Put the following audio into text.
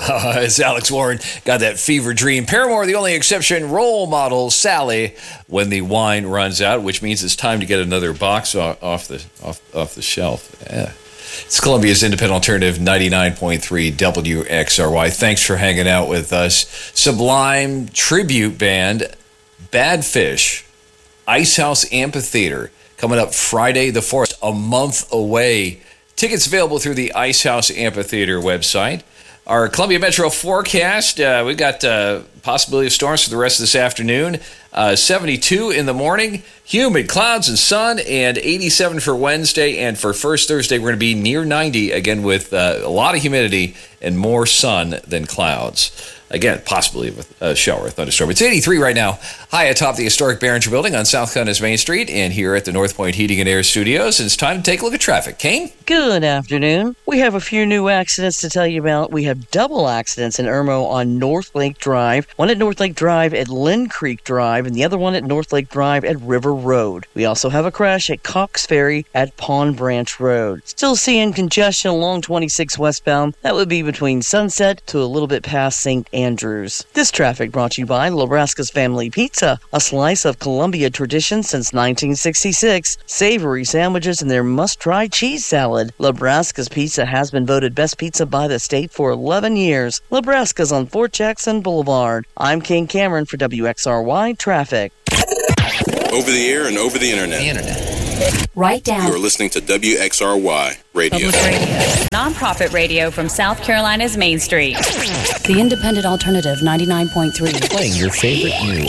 It's Alex Warren, got that fever dream. Paramore, the only exception, role model Sally when the wine runs out, which means it's time to get another box off the shelf. Yeah. It's Columbia's independent alternative, 99.3 WXRY. Thanks for hanging out with us. Sublime tribute band, Badfish, Icehouse Amphitheater, coming up Friday the 4th, a month away. Tickets available through the Icehouse Amphitheater website. Our Columbia Metro forecast, we've got possibility of storms for the rest of this afternoon. 72 in the morning, humid, clouds and sun, and 87 for Wednesday. And for first Thursday, we're going to be near 90, again with a lot of humidity and more sun than clouds. Again, possibly with a shower, a thunderstorm. It's 83 right now, high atop the historic Behringer Building on South Connors Main Street, and here at the North Point Heating and Air Studios. It's time to take a look at traffic. Kane? Good afternoon. We have a few new accidents to tell you about. We have double accidents in Irmo on North Lake Drive, one at North Lake Drive at Lynn Creek Drive, and the other one at North Lake Drive at River Road. We also have a crash at Cox Ferry at Pond Branch Road. Still seeing congestion along 26 westbound. That would be between Sunset to a little bit past St. Andrews. This traffic brought to you by Labraska's Family Pizza, a slice of Columbia tradition since 1966. Savory sandwiches and their must-try cheese salad. Labraska's Pizza has been voted best pizza by the state for 11 years. Labraska's on Fort Jackson Boulevard. I'm King Cameron for WXRY Traffic. Over the air and over the internet. Write down. You're listening to WXRY Radio. Nonprofit radio from South Carolina's Main Street. The independent alternative, 99.3. Playing your favorite news.